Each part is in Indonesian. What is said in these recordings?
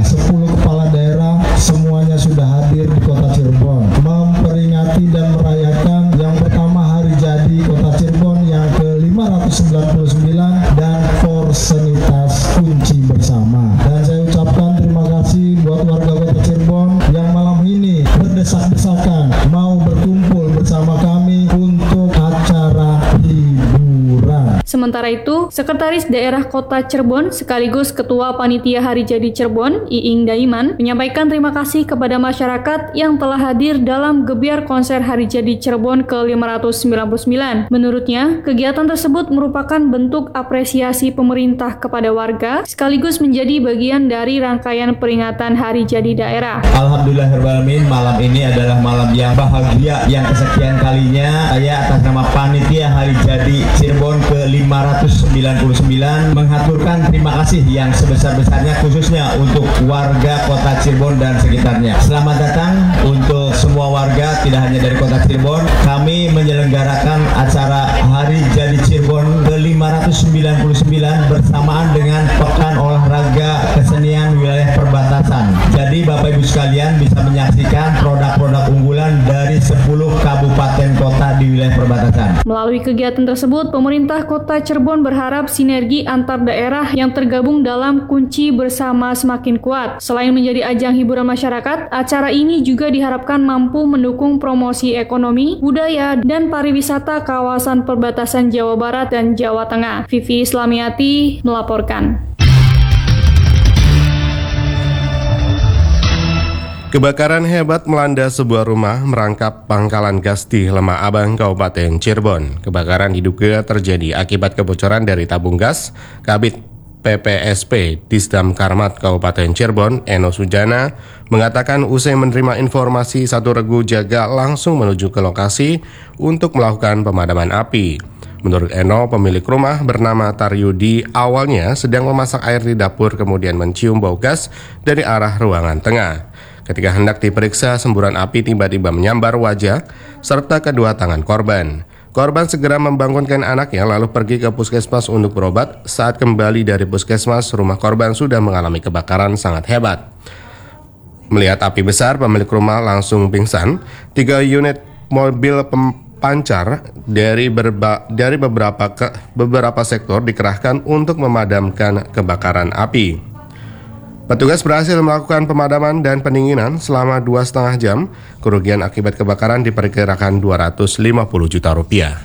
10 kepala daerah semuanya sudah hadir di Kota Cirebon memperingati dan merayakan yang pertama hari jadi Kota Cirebon yang ke-599 dan Forsenitas Kunci Bersama. Dan saya ucapkan terima kasih buat warga Kota Cirebon yang malam ini berdesak-desakan mau berkumpul bersama kami untuk acara hiburan. Sementara itu, Sekretaris Daerah Kota Cirebon sekaligus Ketua Panitia Hari Jadi Cirebon, Iing Daiman, menyampaikan terima kasih kepada masyarakat yang telah hadir dalam gebiar konser Hari Jadi Cirebon ke-599. Menurutnya, kegiatan tersebut merupakan bentuk apresiasi pemerintah kepada warga, sekaligus menjadi bagian dari rangkaian peringatan Hari Jadi Daerah. Alhamdulillahirrahmanirrahim, malam ini adalah malam yang bahagia yang kesekian kalinya saya atas nama Panitia Hari Jadi Cirebon ke-599 mengaturkan terima kasih yang sebesar-besarnya khususnya untuk warga Kota Cirebon dan sekitarnya. Selamat datang untuk semua warga, tidak hanya dari Kota Cirebon. Kami menyelenggarakan acara Hari Jadi Cirebon ke-599 bersamaan dengan Pekan Olahraga Kesenian Wilayah Perbatasan. Jadi Bapak Ibu sekalian bisa menyaksikan produk-produk unggulan dari 10 kabupaten kota di wilayah perbatasan. Melalui kegiatan tersebut, pemerintah Kota Cirebon berharap sinergi antar daerah yang tergabung dalam Kunci Bersama semakin kuat. Selain menjadi ajang hiburan masyarakat, acara ini juga diharapkan mampu mendukung promosi ekonomi, budaya, dan pariwisata kawasan perbatasan Jawa Barat dan Jawa Tengah. Vivi Islamiati melaporkan. Kebakaran hebat melanda sebuah rumah merangkap pangkalan gas di Lemah Abang, Kabupaten Cirebon. Kebakaran diduga terjadi akibat kebocoran dari tabung gas. Kabid PPSP Disdam Karmat Kabupaten Cirebon, Eno Sujana, mengatakan usai menerima informasi satu regu jaga langsung menuju ke lokasi untuk melakukan pemadaman api. Menurut Eno, pemilik rumah bernama Taryudi awalnya sedang memasak air di dapur kemudian mencium bau gas dari arah ruangan tengah. Ketika hendak diperiksa, semburan api tiba-tiba menyambar wajah serta kedua tangan korban. Korban segera membangunkan anaknya lalu pergi ke puskesmas untuk berobat. Saat kembali dari puskesmas, rumah korban sudah mengalami kebakaran sangat hebat. Melihat api besar, pemilik rumah langsung pingsan. 3 unit mobil pancar dari beberapa sektor dikerahkan untuk memadamkan kebakaran api. Petugas berhasil melakukan pemadaman dan pendinginan selama 2,5 jam. Kerugian akibat kebakaran diperkirakan 250 juta rupiah.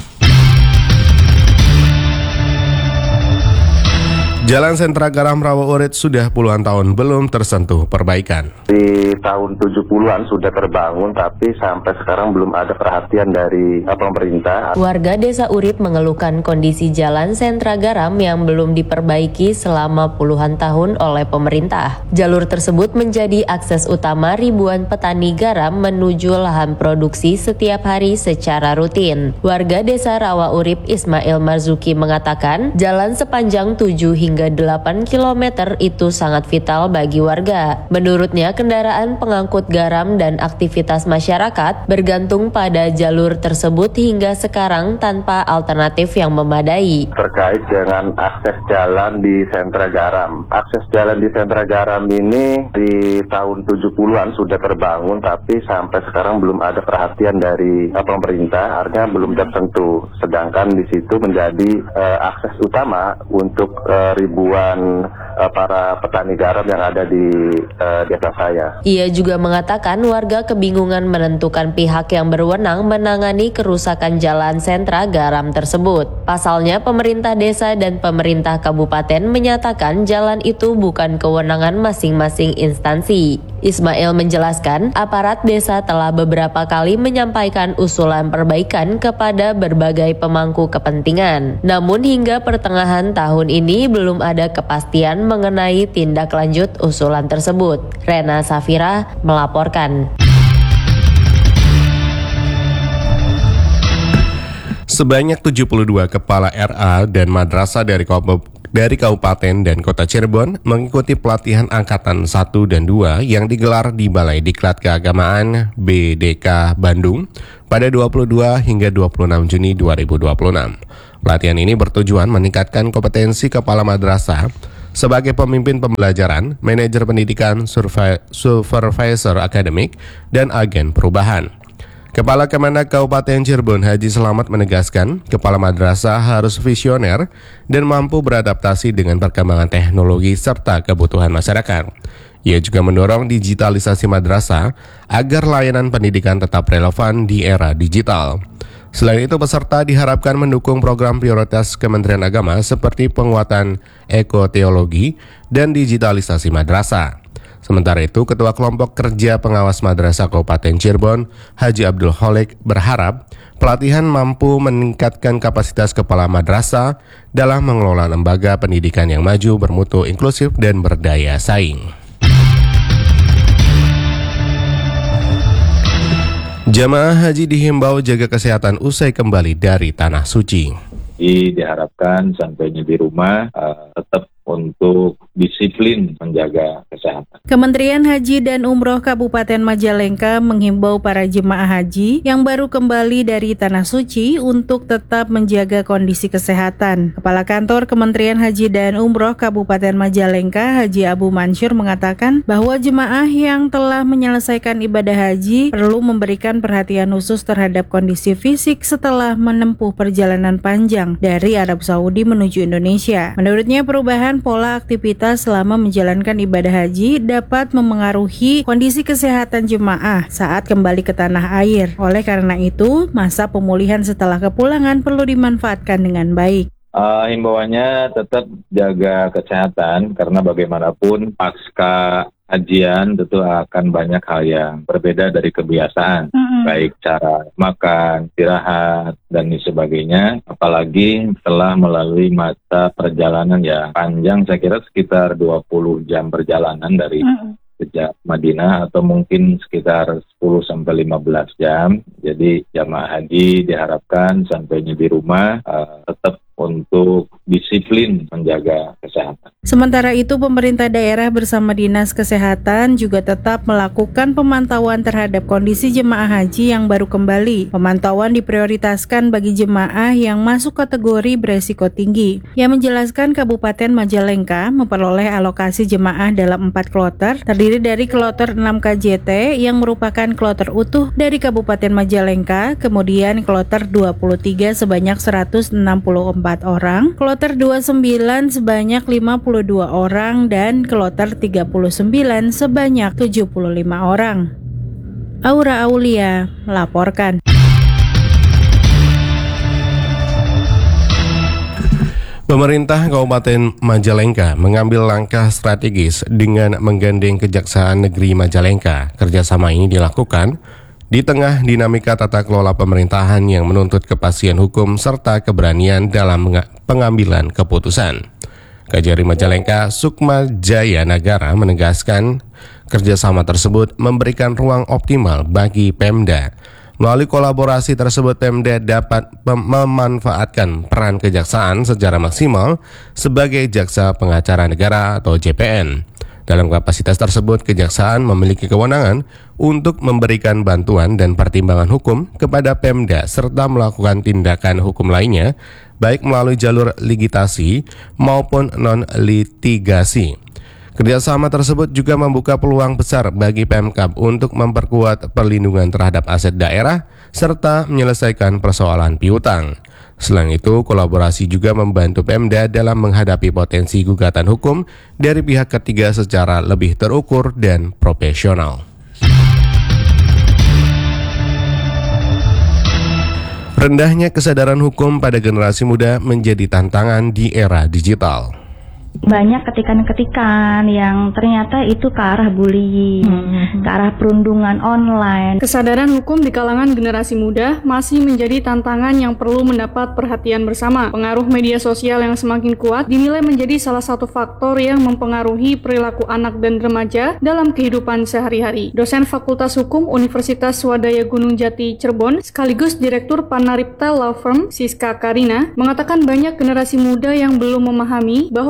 Jalan Sentra Garam Rawa Urit sudah puluhan tahun belum tersentuh perbaikan. Di tahun 70-an sudah terbangun, tapi sampai sekarang belum ada perhatian dari pemerintah. Warga Desa Urit mengeluhkan kondisi jalan Sentra Garam yang belum diperbaiki selama puluhan tahun oleh pemerintah. Jalur tersebut menjadi akses utama ribuan petani garam menuju lahan produksi setiap hari secara rutin. Warga Desa Rawa Urip Ismail Marzuki mengatakan, jalan sepanjang 7 hingga 8 km itu sangat vital bagi warga. Menurutnya, kendaraan pengangkut garam dan aktivitas masyarakat bergantung pada jalur tersebut hingga sekarang tanpa alternatif yang memadai. Terkait dengan akses jalan di sentra garam. Akses jalan di sentra garam ini di tahun 70-an sudah terbangun, tapi sampai sekarang belum ada perhatian dari pemerintah, artinya belum tersentuh. Sedangkan di situ menjadi akses utama untuk ribuan para petani garam yang ada di desa saya. Ia juga mengatakan warga kebingungan menentukan pihak yang berwenang menangani kerusakan jalan sentra garam tersebut. Pasalnya pemerintah desa dan pemerintah kabupaten menyatakan jalan itu bukan kewenangan masing-masing instansi. Ismail menjelaskan, aparat desa telah beberapa kali menyampaikan usulan perbaikan kepada berbagai pemangku kepentingan. Namun hingga pertengahan tahun ini belum ada kepastian mengenai tindak lanjut usulan tersebut. Rena Safira melaporkan. Sebanyak 72 kepala RA dan madrasah dari Kabupaten dan Kota Cirebon mengikuti pelatihan Angkatan 1 dan 2 yang digelar di Balai Diklat Keagamaan BDK Bandung pada 22 hingga 26 Juni 2026. Pelatihan ini bertujuan meningkatkan kompetensi kepala madrasah sebagai pemimpin pembelajaran, manajer pendidikan, supervisor akademik, dan agen perubahan. Kepala Kemenag Kabupaten Cirebon Haji Selamat menegaskan, kepala madrasah harus visioner dan mampu beradaptasi dengan perkembangan teknologi serta kebutuhan masyarakat. Ia juga mendorong digitalisasi madrasah agar layanan pendidikan tetap relevan di era digital. Selain itu, peserta diharapkan mendukung program prioritas Kementerian Agama seperti penguatan ekoteologi dan digitalisasi madrasah. Sementara itu, Ketua Kelompok Kerja Pengawas Madrasah Kabupaten Cirebon, Haji Abdul Kholik, berharap pelatihan mampu meningkatkan kapasitas kepala madrasah dalam mengelola lembaga pendidikan yang maju, bermutu, inklusif, dan berdaya saing. Jamaah haji dihimbau jaga kesehatan usai kembali dari Tanah Suci. Diharapkan sampainya di rumah tetap untuk disiplin menjaga kesehatan. Kementerian Haji dan Umroh Kabupaten Majalengka menghimbau para jemaah haji yang baru kembali dari Tanah Suci untuk tetap menjaga kondisi kesehatan. Kepala Kantor Kementerian Haji dan Umroh Kabupaten Majalengka, Haji Abu Mansur, mengatakan bahwa jemaah yang telah menyelesaikan ibadah haji perlu memberikan perhatian khusus terhadap kondisi fisik setelah menempuh perjalanan panjang dari Arab Saudi menuju Indonesia. Menurutnya, perubahan pola aktivitas selama menjalankan ibadah haji dapat memengaruhi kondisi kesehatan jemaah saat kembali ke tanah air. Oleh karena itu, masa pemulihan setelah kepulangan perlu dimanfaatkan dengan baik. Himbauannya tetap jaga kesehatan karena bagaimanapun pasca hajian tentu akan banyak hal yang berbeda dari kebiasaan, baik cara makan, istirahat, dan sebagainya. Apalagi setelah melalui masa perjalanan yang panjang, saya kira sekitar 20 jam perjalanan dari sejak Madinah atau mungkin sekitar 10-15 jam. Jadi jamaah haji diharapkan sampainya di rumah tetap untuk disiplin menjaga kesehatan. Sementara itu, pemerintah daerah bersama Dinas Kesehatan juga tetap melakukan pemantauan terhadap kondisi jemaah haji yang baru kembali. Pemantauan diprioritaskan bagi jemaah yang masuk kategori beresiko tinggi. Yang menjelaskan Kabupaten Majalengka memperoleh alokasi jemaah dalam 4 kloter, terdiri dari kloter 6 KJT yang merupakan kloter utuh dari Kabupaten Majalengka, kemudian kloter 23 sebanyak 164 orang, kloter 29 sebanyak 52 orang, dan kloter 39 sebanyak 75 orang. Aura Aulia melaporkan. Pemerintah Kabupaten Majalengka mengambil langkah strategis dengan menggandeng Kejaksaan Negeri Majalengka. Kerjasama ini dilakukan di tengah dinamika tata kelola pemerintahan yang menuntut kepastian hukum serta keberanian dalam pengambilan keputusan. Kajari Majalengka Sukma Jaya Nagara menegaskan kerjasama tersebut memberikan ruang optimal bagi Pemda. Melalui kolaborasi tersebut, Pemda dapat memanfaatkan peran kejaksaan secara maksimal sebagai jaksa pengacara negara atau JPN. Dalam kapasitas tersebut, kejaksaan memiliki kewenangan untuk memberikan bantuan dan pertimbangan hukum kepada Pemda serta melakukan tindakan hukum lainnya, baik melalui jalur litigasi maupun non-litigasi. Kerjasama tersebut juga membuka peluang besar bagi Pemkab untuk memperkuat perlindungan terhadap aset daerah serta menyelesaikan persoalan piutang. Selain itu, kolaborasi juga membantu Pemda dalam menghadapi potensi gugatan hukum dari pihak ketiga secara lebih terukur dan profesional. Rendahnya kesadaran hukum pada generasi muda menjadi tantangan di era digital. Banyak ketikan-ketikan yang ternyata itu ke arah bullying, ke arah perundungan online. Kesadaran hukum di kalangan generasi muda masih menjadi tantangan yang perlu mendapat perhatian bersama. Pengaruh media sosial yang semakin kuat dinilai menjadi salah satu faktor yang mempengaruhi perilaku anak dan remaja dalam kehidupan sehari-hari. Dosen Fakultas Hukum Universitas Swadaya Gunung Jati Cirebon sekaligus Direktur Panaripta Law Firm Siska Karina mengatakan banyak generasi muda yang belum memahami bahwa aktivitas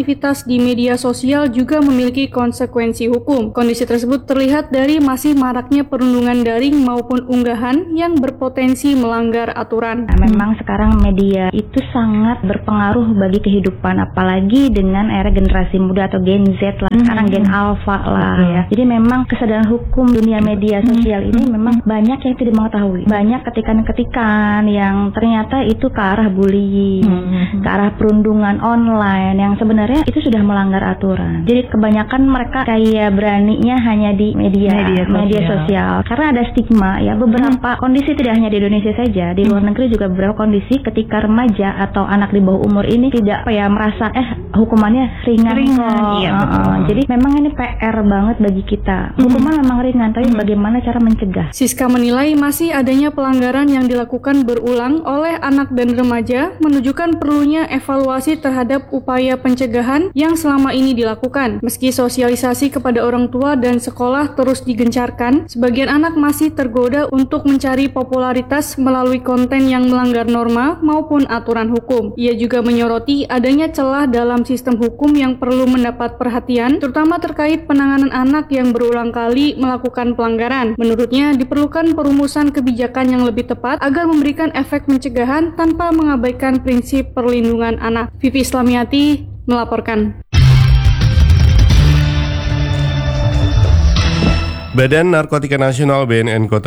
aktivitas di media sosial juga memiliki konsekuensi hukum. Kondisi tersebut terlihat dari masih maraknya perundungan daring maupun unggahan yang berpotensi melanggar aturan. Memang sekarang media itu sangat berpengaruh bagi kehidupan, apalagi dengan era generasi muda atau Gen Z lah, sekarang Gen Alpha lah ya. Jadi memang kesadaran hukum dunia media sosial ini memang banyak yang tidak mengetahui. Banyak ketikan-ketikan yang ternyata itu ke arah bullying, ke arah perundungan online yang sebenarnya itu sudah melanggar aturan. Jadi kebanyakan mereka kayak beraninya hanya di media sosial karena ada stigma ya. Beberapa kondisi tidak hanya di Indonesia saja, di luar negeri juga beberapa kondisi ketika remaja atau anak di bawah umur ini tidak merasa hukumannya ringan. Iya, jadi memang ini PR banget bagi kita. Hukuman memang ringan, tapi bagaimana cara mencegah? Siska menilai masih adanya pelanggaran yang dilakukan berulang oleh anak dan remaja menunjukkan perlunya evaluasi terhadap upaya pencegahan yang selama ini dilakukan. Meski sosialisasi kepada orang tua dan sekolah terus digencarkan, sebagian anak masih tergoda untuk mencari popularitas melalui konten yang melanggar norma maupun aturan hukum. Ia juga menyoroti adanya celah dalam sistem hukum yang perlu mendapat perhatian, terutama terkait penanganan anak yang berulang kali melakukan pelanggaran. Menurutnya, diperlukan perumusan kebijakan yang lebih tepat agar memberikan efek pencegahan tanpa mengabaikan prinsip perlindungan anak. Vivi Islamiati melaporkan. Badan Narkotika Nasional BNN Kota